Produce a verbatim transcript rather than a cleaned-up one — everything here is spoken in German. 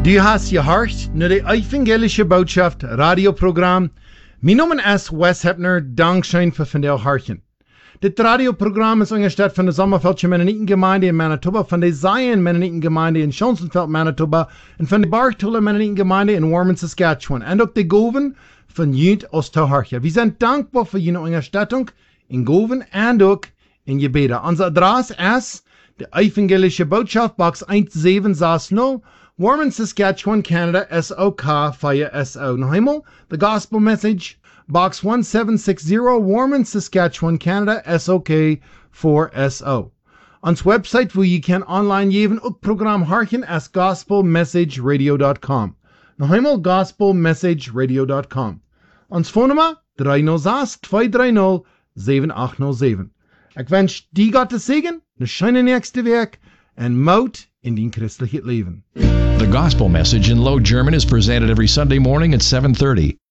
Du hast gehört naar de evangelische Botschaft radioprogramm. Mijn naam is Wes Hepner, dankzij voor vandaag hartje. Dit radioprogramm is ongesteld van de Sommerveldje Mennonitengemeinde in Manitoba, van de Zion Mennonitengemeinde in Schonsenfeld, Manitoba en van de Bartola Mennonitengemeinde in Warman, Saskatchewan. En ook de Goven van Junt Oosterhartje. We zijn dankbaar voor jullie ondersteuning in Goven en ook in gebeden. Onze adres is de evangelische Botschaft, box one seven six zero, Warman, Saskatchewan, Canada, S O K five S O. Nog eenmaal, the Gospel Message, box one seven six zero, Warman, Saskatchewan, Canada, S O K four S O. Ons website, waar je kan online geven, ook programma harken, is gospel message radio dot com. Nog eenmaal, gospel message radio dot com. Ons phonenummer, three zero six, two three zero, seven eight zero seven. Ik wens die God te zegen, een schöne nächste week, en moed in die christelijke leven. The Gospel Message in Low German is presented every Sunday morning at seven thirty.